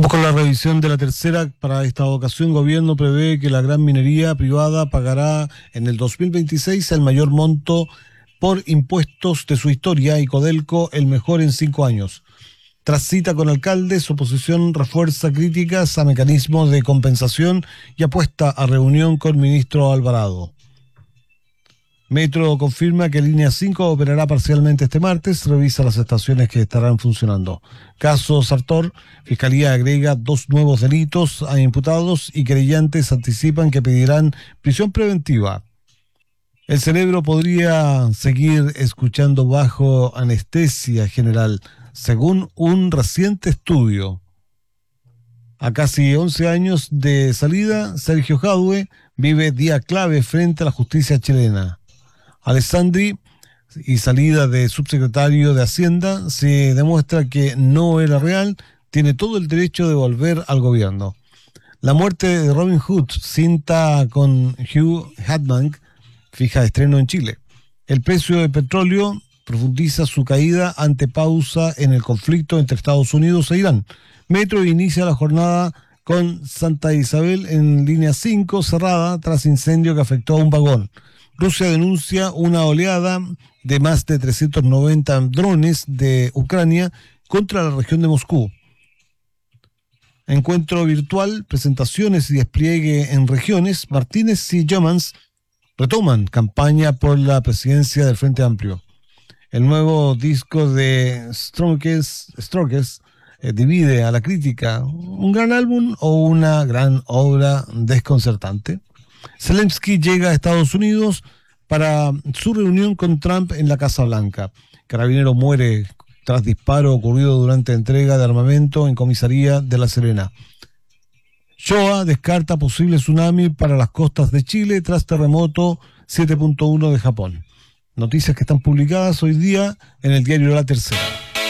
Vamos con la revisión de la tercera. Para esta ocasión, gobierno prevé que la gran minería privada pagará en el 2026 el mayor monto por impuestos de su historia y Codelco el mejor en 5 años. Tras cita con alcaldes, oposición refuerza críticas a mecanismos de compensación y apuesta a reunión con ministro Alvarado. Metro confirma que Línea 5 operará parcialmente este martes, revisa las estaciones que estarán funcionando. Caso Sartor, Fiscalía agrega 2 nuevos delitos a imputados y querellantes anticipan que pedirán prisión preventiva. El cerebro podría seguir escuchando bajo anestesia general, según un reciente estudio. A casi 11 años de salida, Sergio Jadue vive día clave frente a la justicia chilena. Alessandri y salida de subsecretario de Hacienda se demuestra que no era real, tiene todo el derecho de volver al gobierno. La muerte de Robin Hood, cinta con Hugh Jackman, fija estreno en Chile. El precio del petróleo profundiza su caída ante pausa en el conflicto entre Estados Unidos e Irán. Metro inicia la jornada con Santa Isabel en línea 5 cerrada tras incendio que afectó a un vagón. Rusia denuncia una oleada de más de 390 drones de Ucrania contra la región de Moscú. Encuentro virtual, presentaciones y despliegue en regiones. Martínez y Jomans retoman campaña por la presidencia del Frente Amplio. El nuevo disco de Strokes divide a la crítica. ¿Un gran álbum o una gran obra desconcertante? Zelensky llega a Estados Unidos para su reunión con Trump en la Casa Blanca. Carabinero muere tras disparo ocurrido durante entrega de armamento en comisaría de La Serena. Showa descarta posible tsunami para las costas de Chile tras terremoto 7.1 de Japón. Noticias que están publicadas hoy día en el diario La Tercera.